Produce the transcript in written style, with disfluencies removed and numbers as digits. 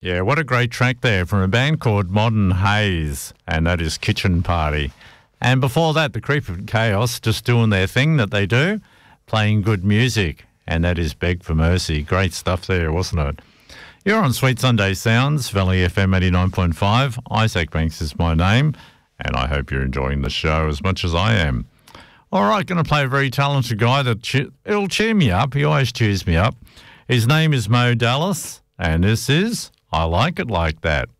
Yeah, what a great track there from a band called Modern Haze, and that is Kitchen Party. And before that, the Creep of Chaos, just doing their thing that they do, playing good music, and that is Beg for Mercy. Great stuff there, wasn't it? You're on Sweet Sunday Sounds, Valley FM 89.5. Isaac Banks is my name, and I hope you're enjoying the show as much as I am. All right, going to play a very talented guy it'll cheer me up. He always cheers me up. His name is Mo Dallas, and this is I Like It Like That.